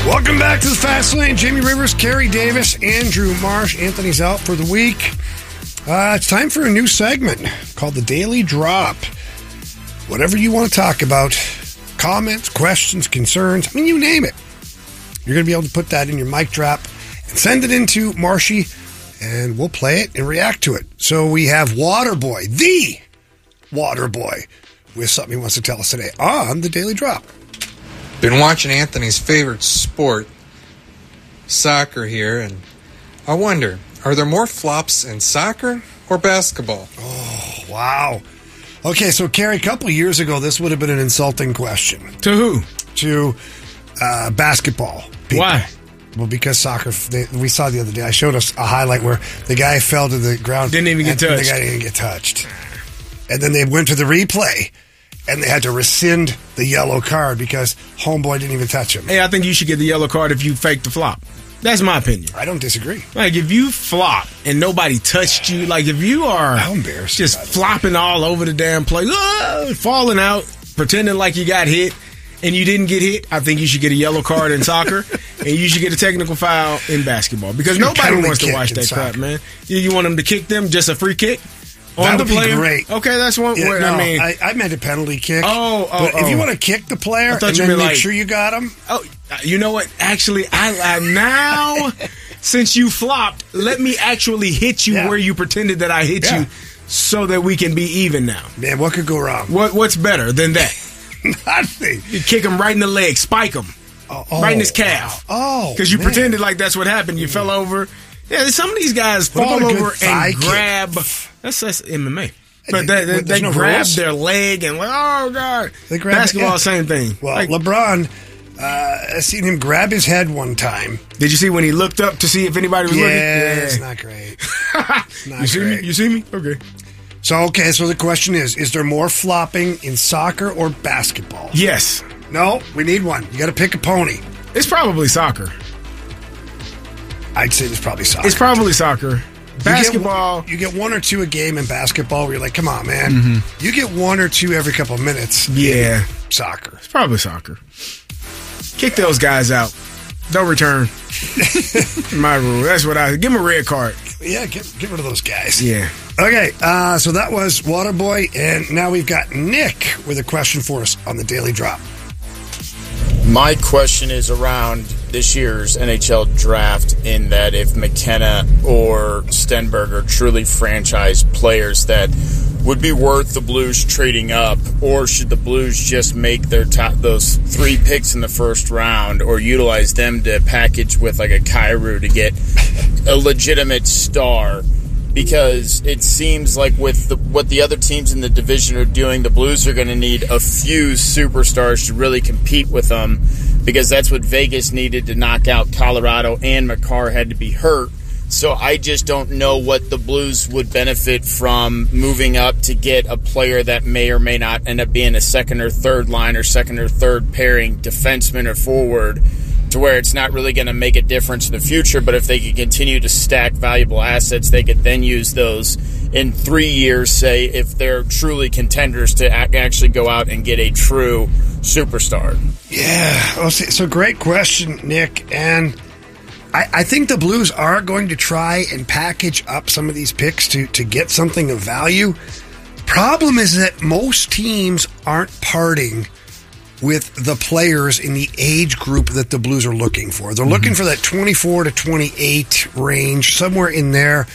Welcome back to the Fast Lane. Jamie Rivers, Kerry Davis, Andrew Marsh. Anthony's out for the week. It's time for a new segment called The Daily Drop. Whatever you want to talk about, comments, questions, concerns, you name it. You're going to be able to put that in your mic drop and send it into Marshy, and we'll play it and react to it. So we have Waterboy, the Waterboy, with something he wants to tell us today on The Daily Drop. Been watching Anthony's favorite sport, soccer here, and I wonder, are there more flops in soccer or basketball? Oh, wow. Okay, so Kerry, a couple of years ago, this would have been an insulting question. To who? To basketball people. Why? Well, because soccer, we saw the other day, I showed us a highlight where the guy fell to the ground. Didn't even get touched. The guy didn't get touched. And then they went to the replay, and they had to rescind the yellow card because homeboy didn't even touch him. Hey, I think you should get the yellow card if you faked the flop. That's my opinion. I don't disagree. Like, if you flop and nobody touched you, like, if you are just flopping all over the damn place, falling out, pretending like you got hit, and you didn't get hit, I think you should get a yellow card in soccer, and you should get a technical foul in basketball. Because nobody wants to watch that crap, man. You want them to kick them, just a free kick? That would be great. Okay, that's one. Yeah, I meant a penalty kick. But if you want to kick the player and then make sure you got him. Oh, you know what? Actually, I now, since you flopped, let me actually hit you where you pretended that I hit you, so that we can be even now. Man, what could go wrong? What's better than that? Nothing. You kick him right in the leg, spike him, right in his calf. Because you pretended like that's what happened. You fell over. Yeah, some of these guys fall over and grab. That's MMA. But they grab their leg and oh god. Basketball, same thing. Well, LeBron, I seen him grab his head one time. Did you see when he looked up to see if anybody was looking? Yeah, it's not great. You see me? Okay. So the question is there more flopping in soccer or basketball? Yes. No, we need one. You got to pick a pony. It's probably soccer. I'd say it's probably soccer. It's probably soccer. Basketball. You get one or two a game in basketball where you're like, come on, man. Mm-hmm. You get one or two every couple of minutes. Yeah. Soccer. It's probably soccer. Kick those guys out. Don't return. My rule. That's what I... Give them a red card. Yeah, get rid of those guys. Yeah. Okay, so that was Waterboy, and now we've got Nick with a question for us on the Daily Drop. My question is around this year's NHL draft, in that if McKenna or Stenberg are truly franchise players that would be worth the Blues trading up, or should the Blues just make their those 3 picks in the first round, or utilize them to package with like a Kyrou to get a legitimate star? Because it seems like with what the other teams in the division are doing, the Blues are going to need a few superstars to really compete with them, because that's what Vegas needed to knock out Colorado, and Makar had to be hurt. So I just don't know what the Blues would benefit from moving up to get a player that may or may not end up being a second or third line or second or third pairing defenseman or forward, to where it's not really going to make a difference in the future. But if they could continue to stack valuable assets, they could then use those in 3 years, say, if they're truly contenders, to actually go out and get a true superstar. Yeah. So great question, Nick. And I think the Blues are going to try and package up some of these picks to get something of value. Problem is that most teams aren't parting with the players in the age group that the Blues are looking for. They're looking for that 24 to 28 range, somewhere in there.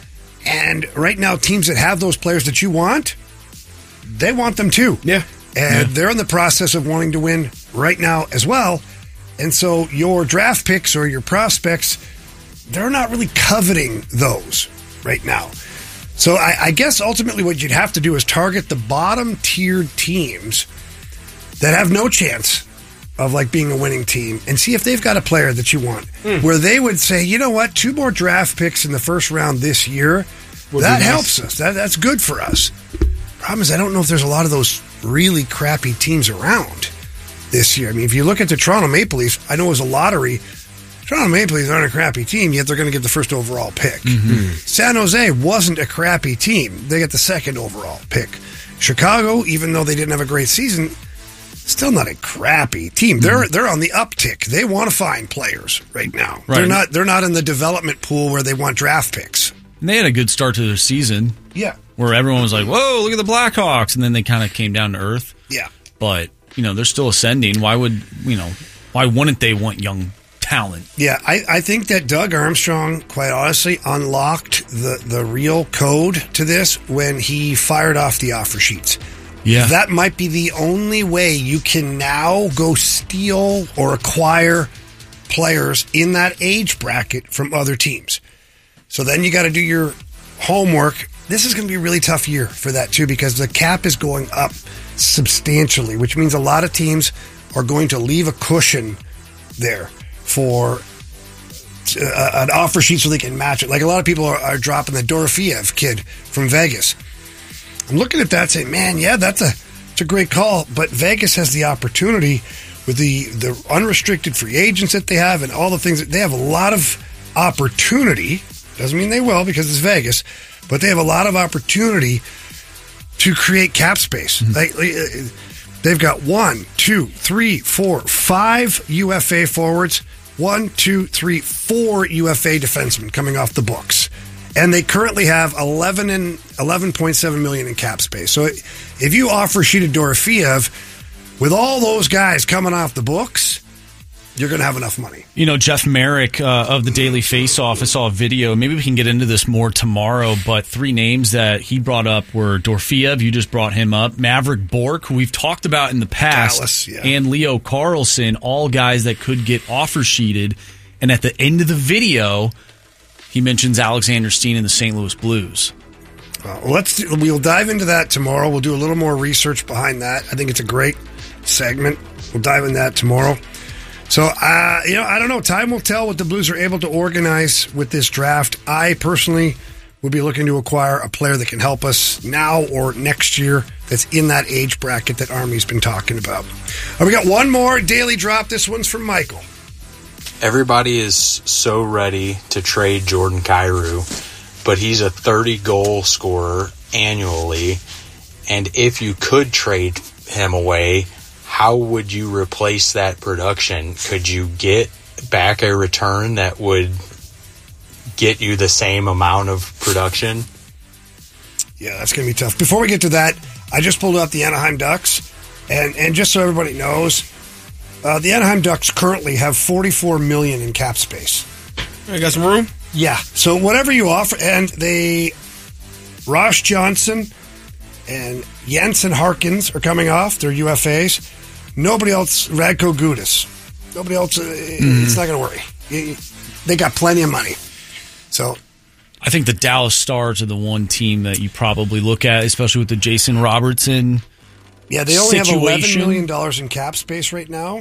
And right now, teams that have those players that you want, they want them too. Yeah. And they're in the process of wanting to win right now as well. And so your draft picks or your prospects, they're not really coveting those right now. So I guess ultimately what you'd have to do is target the bottom-tiered teams that have no chance of like being a winning team, and see if they've got a player that you want, where they would say, you know what, 2 more draft picks in the first round this year, that helps us. That's good for us. Problem is, I don't know if there's a lot of those really crappy teams around this year. I mean, if you look at the Toronto Maple Leafs, I know it was a lottery. Toronto Maple Leafs aren't a crappy team, yet they're going to get the first overall pick. San Jose wasn't a crappy team. They got the second overall pick. Chicago, even though they didn't have a great season, Still not a crappy team. They're on the uptick. They want to find players right now. Right. They're not in the development pool where they want draft picks. And they had a good start to their season. Yeah. Where everyone was like, whoa, look at the Blackhawks. And then they kind of came down to earth. Yeah. But, they're still ascending. Why wouldn't they want young talent? Yeah, I think that Doug Armstrong, quite honestly, unlocked the real code to this when he fired off the offer sheets. Yeah. That might be the only way you can now go steal or acquire players in that age bracket from other teams. So then you got to do your homework. This is going to be a really tough year for that, too, because the cap is going up substantially, which means a lot of teams are going to leave a cushion there for an offer sheet so they can match it. Like a lot of people are dropping the Dorofeev kid from Vegas. I'm looking at that saying, man, yeah, it's a great call, but Vegas has the opportunity with the unrestricted free agents that they have and all the things that they have a lot of opportunity. Doesn't mean they will because it's Vegas, but they have a lot of opportunity to create cap space. Mm-hmm. They've got 5 UFA forwards, 4 UFA defensemen coming off the books. And they currently have $11.7 million in cap space. So if you offer sheet of Dorofeev with all those guys coming off the books, you're going to have enough money. Jeff Merrick of the Daily Faceoff, I saw a video. Maybe we can get into this more tomorrow, but 3 names that he brought up were Dorofeev, you just brought him up, Maverick Bourque, who we've talked about in the past, Dallas, yeah. and Leo Carlson, all guys that could get offer sheeted. And at the end of the video, he mentions Alexander Steen and the St. Louis Blues. We'll dive into that tomorrow. We'll do a little more research behind that. I think it's a great segment. We'll dive into that tomorrow. So, I don't know. Time will tell what the Blues are able to organize with this draft. I personally would be looking to acquire a player that can help us now or next year that's in that age bracket that Army's been talking about. We got one more daily drop. This one's from Michael. Everybody is so ready to trade Jordan Kyrou, but he's a 30-goal scorer annually. And if you could trade him away, how would you replace that production? Could you get back a return that would get you the same amount of production? Yeah, that's going to be tough. Before we get to that, I just pulled up the Anaheim Ducks, and just so everybody knows, the Anaheim Ducks currently have $44 million in cap space. I got some room? Yeah. So whatever you offer, and Ross Johnson and Jensen Harkins are coming off. They're UFAs. Nobody else, Radko Gudas. Nobody else, it's not going to worry. They got plenty of money. So I think the Dallas Stars are the one team that you probably look at, especially with the Jason Robertson. Yeah, they only situation. have $11 million in cap space right now.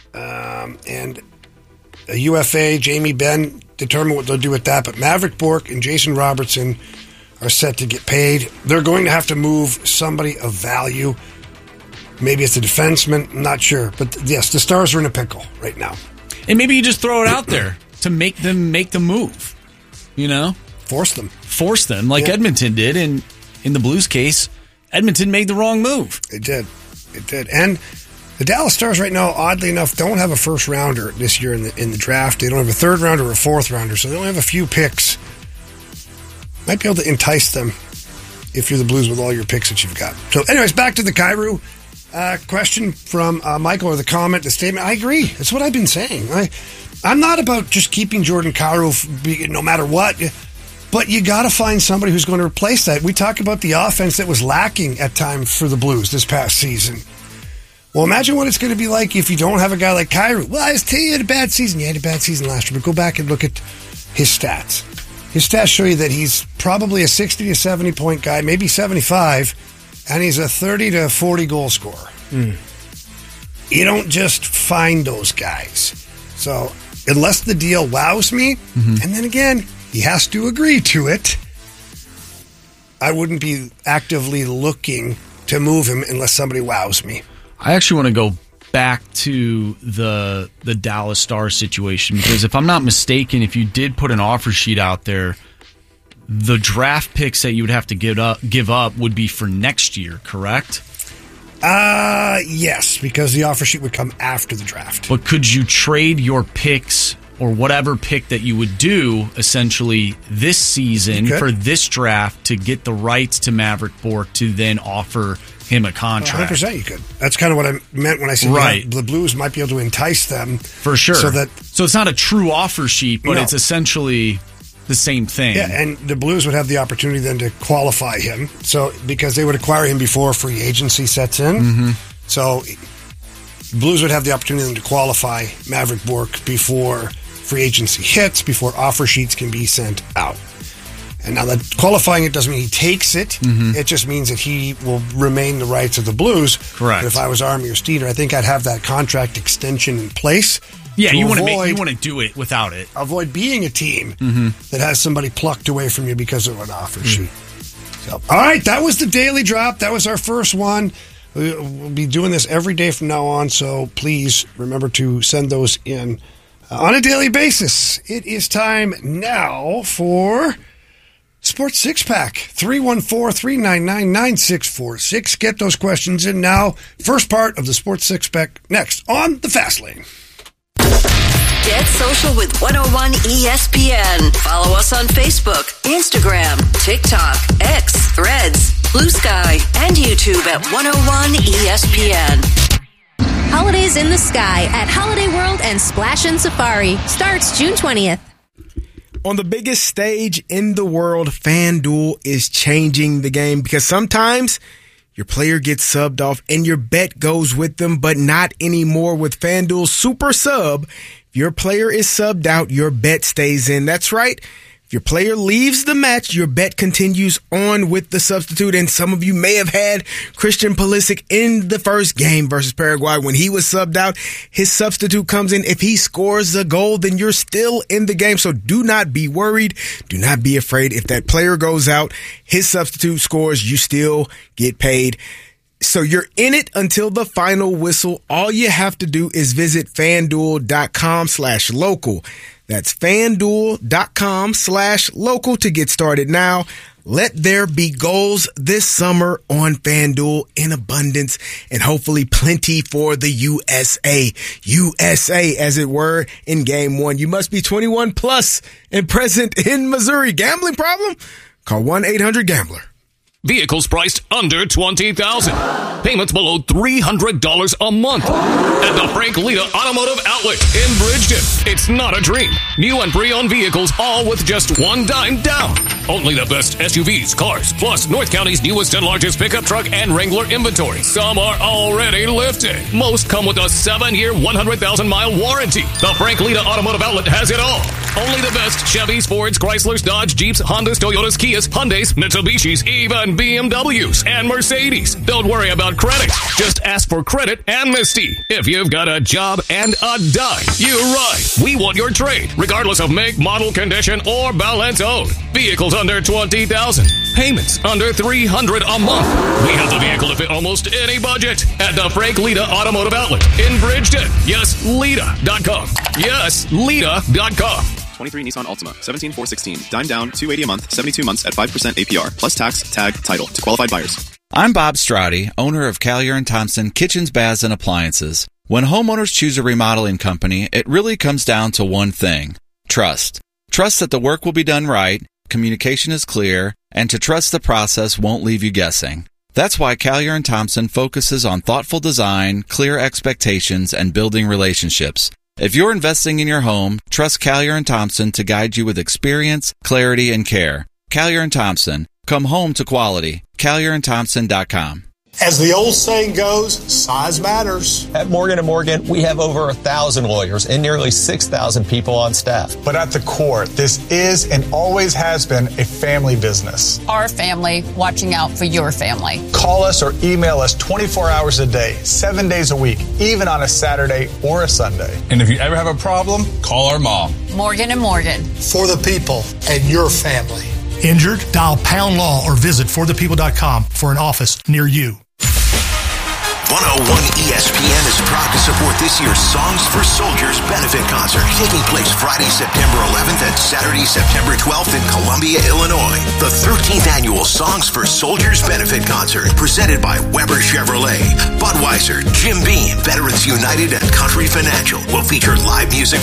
And a UFA, Jamie Benn, determine what they'll do with that. But Maverick Bourque and Jason Robertson are set to get paid. They're going to have to move somebody of value. Maybe it's a defenseman. I'm not sure. But yes, the Stars are in a pickle right now. And maybe you just throw it out there to make them make the move. Force them like Edmonton did. And in the Blues case, Edmonton made the wrong move. It did. And the Dallas Stars right now, oddly enough, don't have a first rounder this year in the draft. They don't have a third rounder or a fourth rounder, so they only have a few picks. Might be able to entice them if you're the Blues with all your picks that you've got. So anyways, back to the Kyrou question from Michael, or the comment, the statement. I agree. That's what I've been saying. I'm not about just keeping Jordan Kyrou no matter what, but you got to find somebody who's going to replace that. We talk about the offense that was lacking at times for the Blues this past season. Well, imagine what it's going to be like if you don't have a guy like Kyrou. Well, I was telling you, he had a bad season. He had a bad season last year, but go back and look at his stats. His stats show you that he's probably a 60 to 70 point guy, maybe 75, and he's a 30 to 40 goal scorer. You don't just find those guys. So unless the deal wows me, and then again, he has to agree to it, I wouldn't be actively looking to move him unless somebody wows me. I actually want to go back to the Dallas Stars situation, because if I'm not mistaken, if you did put an offer sheet out there, the draft picks that you would have to give up would be for next year, correct? Yes, because the offer sheet would come after the draft. But could you trade your picks or whatever pick that you would do essentially this season for this draft to get the rights to Maverick Bourque to then offer him a contract? 100% you could. That's kind of what I meant when I said the Blues might be able to entice them. For sure. So it's not a true offer sheet, but it's essentially the same thing. Yeah, and the Blues would have the opportunity then to qualify him. So because they would acquire him before free agency sets in. Mm-hmm. So Blues would have the opportunity then to qualify Maverick Bourque before free agency hits, before offer sheets can be sent out. And now that qualifying it doesn't mean he takes it. Mm-hmm. It just means that he will remain the rights of the Blues. Correct. But if I was Army or Steeder, I think I'd have that contract extension in place. Yeah, you want to do it without it. Avoid being a team that has somebody plucked away from you because of an offer sheet. So, all right, that was the Daily Drop. That was our first one. We'll be doing this every day from now on, so please remember to send those in on a daily basis. It is time now for Sports Six Pack. 314-399-9646. Get those questions in now. First part of the Sports Six Pack next on the Fast Lane. Get social with 101 ESPN. Follow us on Facebook, Instagram, TikTok, X, Threads, Blue Sky, and YouTube at 101 ESPN. Holidays in the Sky at Holiday World and Splash and Safari starts June 20th. On the biggest stage in the world, FanDuel is changing the game because sometimes your player gets subbed off and your bet goes with them, but not anymore with FanDuel Super Sub. If your player is subbed out, your bet stays in. That's right. If your player leaves the match, your bet continues on with the substitute. And some of you may have had Christian Pulisic in the first game versus Paraguay. When he was subbed out, his substitute comes in. If he scores a goal, then you're still in the game. So do not be worried. Do not be afraid. If that player goes out, his substitute scores, you still get paid. So you're in it until the final whistle. All you have to do is visit FanDuel.com/local. That's FanDuel.com/local to get started now. Let there be goals this summer on FanDuel in abundance and hopefully plenty for the USA. USA, as it were, in Game 1. You must be 21 plus and present in Missouri. Gambling problem? Call 1-800-GAMBLER. Vehicles priced under $20,000. Payments below $300 a month. At the Frank Lita Automotive Outlet in Bridgeton. It's not a dream. New and pre-owned vehicles, all with just $1 down. Only the best SUVs, cars, plus North County's newest and largest pickup truck and Wrangler inventory. Some are already lifted. Most come with a 7-year, 100,000-mile warranty. The Frank Lita Automotive Outlet has it all. Only the best Chevys, Fords, Chryslers, Dodge, Jeeps, Hondas, Toyotas, Kias, Hyundais, Mitsubishis, even BMWs and Mercedes. Don't worry about credit. Just ask for credit amnesty. If you've got a job and a dime, you're right. We want your trade, regardless of make, model, condition, or balance owed. Vehicles under $20,000. Payments under $300 a month. We have the vehicle to fit almost any budget at the Frank Lita Automotive Outlet in Bridgeton. Yes, Lita.com. Yes, Lita.com. 23 Nissan Altima, 17,416. Dime down, $280 a month, 72 months at 5% APR, plus tax, tag, title to qualified buyers. I'm Bob Straudy, owner of Callier & Thompson Kitchens, Baths, and Appliances. When homeowners choose a remodeling company, it really comes down to one thing: trust. Trust that the work will be done right, communication is clear, and to trust the process won't leave you guessing. That's why Callier & Thompson focuses on thoughtful design, clear expectations, and building relationships. If you're investing in your home, trust Callier & Thompson to guide you with experience, clarity, and care. Callier & Thompson. Come home to quality. CallierandThompson.com. As the old saying goes, size matters. At Morgan & Morgan, we have over 1,000 lawyers and nearly 6,000 people on staff. But at the core, this is and always has been a family business. Our family watching out for your family. Call us or email us 24 hours a day, 7 days a week, even on a Saturday or a Sunday. And if you ever have a problem, call our mom. Morgan & Morgan. For the people and your family. Injured? Dial #law or visit forthepeople.com for an office near you. 101 ESPN is proud to support this year's Songs for Soldiers benefit concert taking place Friday, September 11th and Saturday, September 12th in Columbia, Illinois. The 13th annual Songs for Soldiers benefit concert presented by Weber Chevrolet, Budweiser, Jim Beam, Veterans United, and Country Financial will feature live music